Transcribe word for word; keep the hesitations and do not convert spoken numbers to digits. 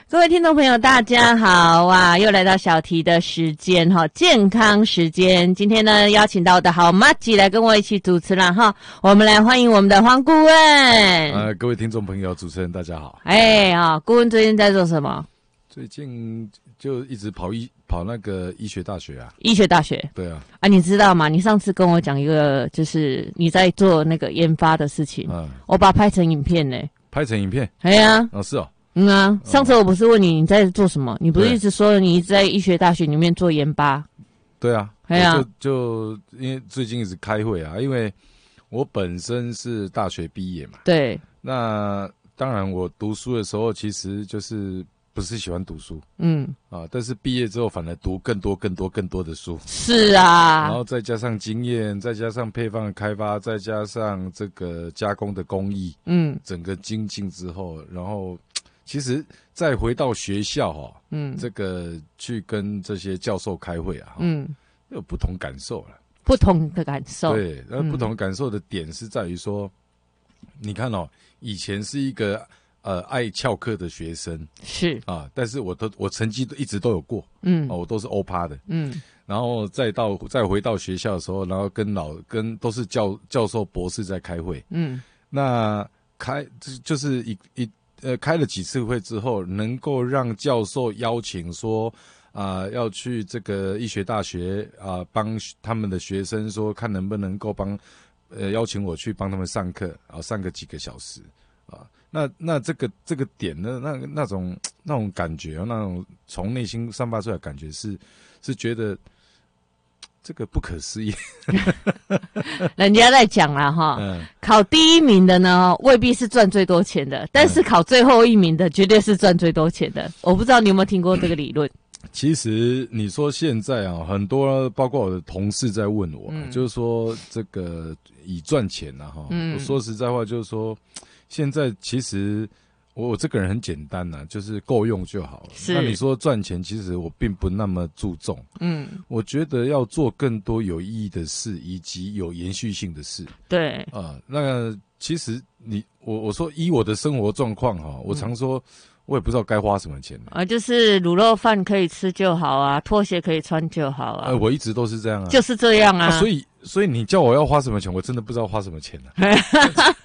各位听众朋友大家好啊，又来到小题的时间哈，健康时间。今天呢邀请到我的好麻吉来跟我一起主持了哈，我们来欢迎我们的黄顾问。 呃，各位听众朋友，主持人大家好。 哎啊，顾问最近在做什么？ 最近就一直跑医跑那个医学大学啊。 医学大学。对啊。 啊，你知道吗？你上次跟我讲一个，就是你在做那个研发的事情，嗯，我把它拍成影片呢。 拍成影片？ 哎呀。 哦，是哦。 嗯啊，上次我不是问你你在做什么？你不是一直说你一直在医学大学里面做研发？ 对啊， 对啊， 就就因为最近一直开会啊，因为我本身是大学毕业嘛。 对。 那当然，我读书的时候其实就是不是喜欢读书，嗯啊，但是毕业之后反而读更多、更多、更多的书。 是啊。 然后再加上经验，再加上配方的开发，再加上这个加工的工艺，嗯，整个精进之后，然后。其实再回到学校哈、哦，嗯，这个去跟这些教授开会啊，嗯，有不同感受了。 不同的感受。 对，那不同感受的点是在于说，嗯、你看哦，以前是一个呃爱翘课的学生， 是啊，但是我都我成绩都一直都有过，嗯，哦，我都是欧趴的，嗯，然后再到再回到学校的时候，然后跟老跟都是教教授博士在开会，嗯，那开就是一一。呃，开了几次会之后，能够让教授邀请说，啊、呃，要去这个医学大学啊，帮、呃、他们的学生说，看能不能够帮，呃，邀请我去帮他们上课，啊，上个几个小时，啊，那那这个这个点呢，那那种那种感觉，那种从内心散发出来的感觉是，是觉得。这个不可思议， 人家在讲啦哈，嗯、考第一名的呢未必是赚最多钱的，但是考最后一名的绝对是赚最多钱的。我不知道你有没有听过这个理论？ 其实你说现在啊，很多包括我的同事在问我，嗯、就是说这个以赚钱啊哈，嗯、我说实在话就是说，现在其实。我我这个人很简单呐、啊，就是够用就好了。那你说赚钱，其实我并不那么注重。嗯，我觉得要做更多有意义的事，以及有延续性的事。 对啊、呃，那其实你我我说依我的生活状况哈，我常说，我也不知道该花什么钱啊，就是卤肉饭可以吃就好啊，拖鞋可以穿就好啊。 呃，我一直都是这样啊， 就是这样啊。 啊所以所以你叫我要花什么钱，我真的不知道花什么钱啊。